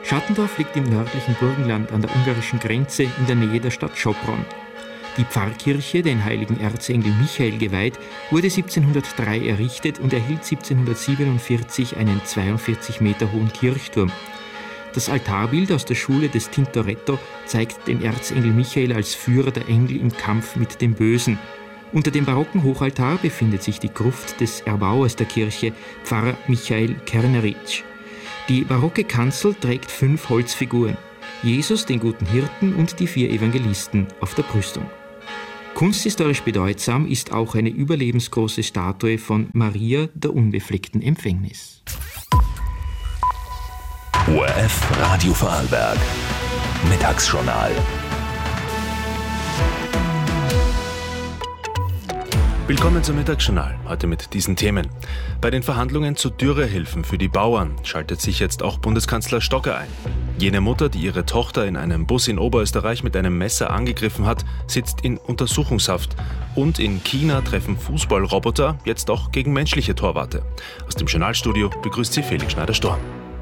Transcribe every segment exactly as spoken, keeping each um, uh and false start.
Schattendorf liegt im nördlichen Burgenland an der ungarischen Grenze in der Nähe der Stadt Sopron. Die Pfarrkirche, den heiligen Erzengel Michael geweiht, wurde siebzehnhundertdrei errichtet und erhielt siebzehnhundertsiebenundvierzig einen zweiundvierzig Meter hohen Kirchturm. Das Altarbild aus der Schule des Tintoretto zeigt den Erzengel Michael als Führer der Engel im Kampf mit dem Bösen. Unter dem barocken Hochaltar befindet sich die Gruft des Erbauers der Kirche, Pfarrer Michael Kerneritsch. Die barocke Kanzel trägt fünf Holzfiguren: Jesus, den guten Hirten und die vier Evangelisten auf der Brüstung. Kunsthistorisch bedeutsam ist auch eine überlebensgroße Statue von Maria der unbefleckten Empfängnis. O R F Radio Vorarlberg Mittagsjournal. Willkommen zum Mittagsjournal, heute mit diesen Themen. Bei den Verhandlungen zu Dürrehilfen für die Bauern schaltet sich jetzt auch Bundeskanzler Stocker ein. Jene Mutter, die ihre Tochter in einem Bus in Oberösterreich mit einem Messer angegriffen hat, sitzt in Untersuchungshaft. Und in China treffen Fußballroboter jetzt auch gegen menschliche Torwarte. Aus dem Journalstudio begrüßt sie Felix Schneider-Storm.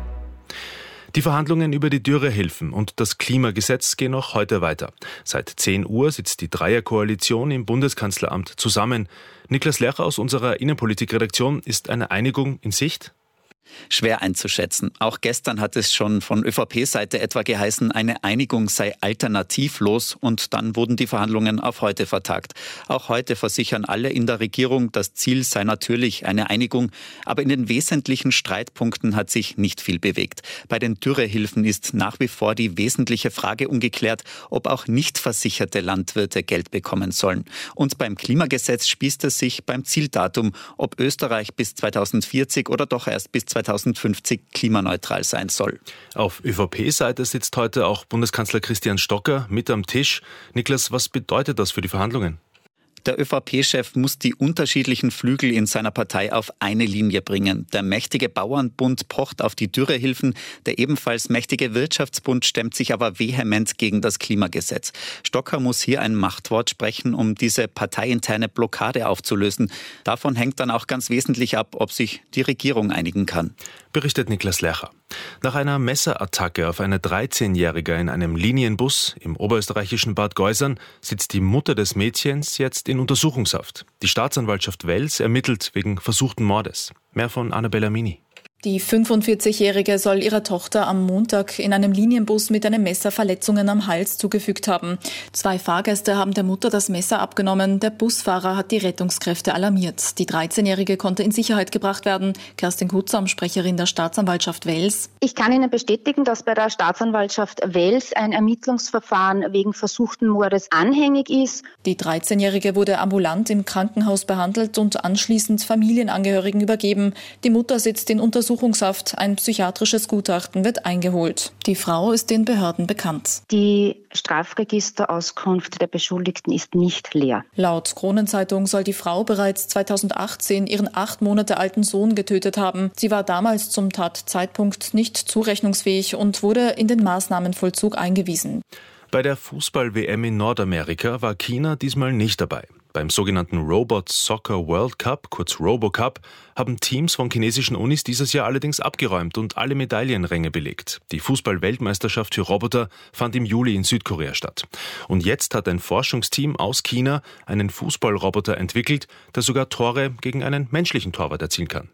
Die Verhandlungen über die Dürrehilfen und das Klimagesetz gehen auch heute weiter. Seit zehn Uhr sitzt die Dreierkoalition im Bundeskanzleramt zusammen. Niklas Lercher aus unserer Innenpolitikredaktion, ist eine Einigung in Sicht? Schwer einzuschätzen. Auch gestern hat es schon von ÖVP-Seite etwa geheißen, eine Einigung sei alternativlos, und dann wurden die Verhandlungen auf heute vertagt. Auch heute versichern alle in der Regierung, das Ziel sei natürlich eine Einigung, aber in den wesentlichen Streitpunkten hat sich nicht viel bewegt. Bei den Dürrehilfen ist nach wie vor die wesentliche Frage ungeklärt, ob auch nicht versicherte Landwirte Geld bekommen sollen. Und beim Klimagesetz spießt es sich beim Zieldatum, ob Österreich bis zweitausendvierzig oder doch erst bis zweitausendfünfzig klimaneutral sein soll. Auf ÖVP-Seite sitzt heute auch Bundeskanzler Christian Stocker mit am Tisch. Niklas, was bedeutet das für die Verhandlungen? Der ÖVP-Chef muss die unterschiedlichen Flügel in seiner Partei auf eine Linie bringen. Der mächtige Bauernbund pocht auf die Dürrehilfen, der ebenfalls mächtige Wirtschaftsbund stemmt sich aber vehement gegen das Klimagesetz. Stocker muss hier ein Machtwort sprechen, um diese parteiinterne Blockade aufzulösen. Davon hängt dann auch ganz wesentlich ab, ob sich die Regierung einigen kann. Berichtet Niklas Lercher. Nach einer Messerattacke auf eine dreizehnjährige in einem Linienbus im oberösterreichischen Bad Geusern sitzt die Mutter des Mädchens jetzt in Untersuchungshaft. Die Staatsanwaltschaft Wels ermittelt wegen versuchten Mordes. Mehr von Annabella Mini. Die fünfundvierzigjährige soll ihrer Tochter am Montag in einem Linienbus mit einem Messer Verletzungen am Hals zugefügt haben. Zwei Fahrgäste haben der Mutter das Messer abgenommen. Der Busfahrer hat die Rettungskräfte alarmiert. Die dreizehnjährige konnte in Sicherheit gebracht werden. Kerstin Kutzam, Sprecherin der Staatsanwaltschaft Wels. Ich kann Ihnen bestätigen, dass bei der Staatsanwaltschaft Wels ein Ermittlungsverfahren wegen versuchten Mordes anhängig ist. Die dreizehnjährige wurde ambulant im Krankenhaus behandelt und anschließend Familienangehörigen übergeben. Die Mutter sitzt in Untersuchungshaft. Ein psychiatrisches Gutachten wird eingeholt. Die Frau ist den Behörden bekannt. Die Strafregisterauskunft der Beschuldigten ist nicht leer. Laut Kronenzeitung soll die Frau bereits zweitausendachtzehn ihren acht Monate alten Sohn getötet haben. Sie war damals zum Tatzeitpunkt nicht zurechnungsfähig und wurde in den Maßnahmenvollzug eingewiesen. Bei der Fußball-W M in Nordamerika war China diesmal nicht dabei. Beim sogenannten Robot Soccer World Cup, kurz RoboCup, haben Teams von chinesischen Unis dieses Jahr allerdings abgeräumt und alle Medaillenränge belegt. Die Fußball-Weltmeisterschaft für Roboter fand im Juli in Südkorea statt. Und jetzt hat ein Forschungsteam aus China einen Fußballroboter entwickelt, der sogar Tore gegen einen menschlichen Torwart erzielen kann.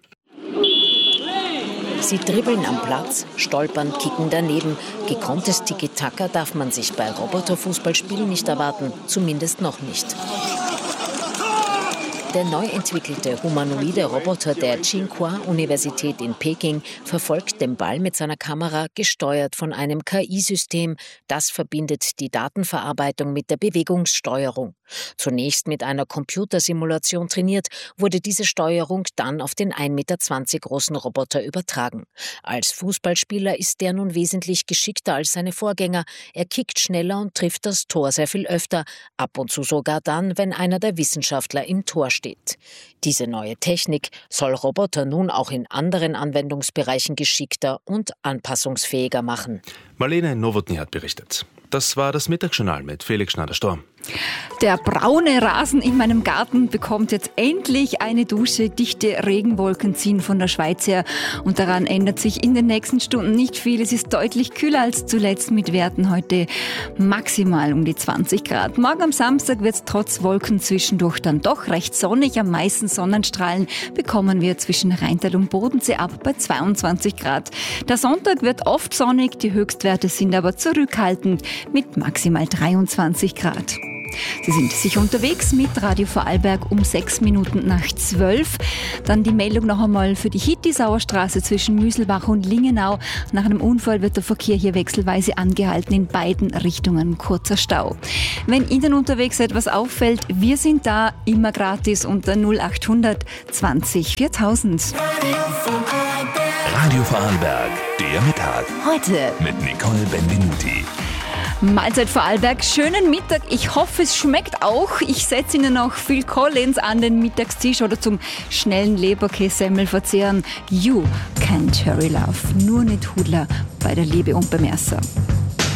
Sie dribbeln am Platz, stolpern, kicken daneben. Gekonntes Tiki-Taka darf man sich bei Roboterfußballspielen nicht erwarten, zumindest noch nicht. Der neu entwickelte humanoide Roboter der Tsinghua-Universität in Peking verfolgt den Ball mit seiner Kamera, gesteuert von einem K I-System. Das verbindet die Datenverarbeitung mit der Bewegungssteuerung. Zunächst mit einer Computersimulation trainiert, wurde diese Steuerung dann auf den ein Meter zwanzig großen Roboter übertragen. Als Fußballspieler ist der nun wesentlich geschickter als seine Vorgänger. Er kickt schneller und trifft das Tor sehr viel öfter, ab und zu sogar dann, wenn einer der Wissenschaftler im Tor steht. Diese neue Technik soll Roboter nun auch in anderen Anwendungsbereichen geschickter und anpassungsfähiger machen. Marlene Nowotny hat berichtet. Das war das Mittagsjournal mit Felix Schneider-Storm. Der braune Rasen in meinem Garten bekommt jetzt endlich eine Dusche. Dichte Regenwolken ziehen von der Schweiz her und daran ändert sich in den nächsten Stunden nicht viel. Es ist deutlich kühler als zuletzt mit Werten heute maximal um die zwanzig Grad. Morgen am Samstag wird es trotz Wolken zwischendurch dann doch recht sonnig. Am meisten Sonnenstrahlen bekommen wir zwischen Rheintal und Bodensee ab bei zweiundzwanzig Grad. Der Sonntag wird oft sonnig, die Höchstwerte sind aber zurückhaltend mit maximal dreiundzwanzig Grad. Sie sind sicher unterwegs mit Radio Vorarlberg um sechs Minuten nach zwölf. Dann die Meldung noch einmal für die Hittisauer Straße zwischen Müselbach und Lingenau. Nach einem Unfall wird der Verkehr hier wechselweise angehalten, in beiden Richtungen kurzer Stau. Wenn Ihnen unterwegs etwas auffällt, wir sind da, immer gratis unter null acht hundert zwanzig viertausend. Radio Vorarlberg, der Mittag. Heute Mit Nicole Benvenuti. Mahlzeit Vorarlberg, schönen Mittag. Ich hoffe, es schmeckt auch. Ich setze Ihnen noch Phil Collins an den Mittagstisch oder zum schnellen Leberkässemmel verzehren. You can't hurry love. Nur nicht Hudler bei der Liebe und beim Messer.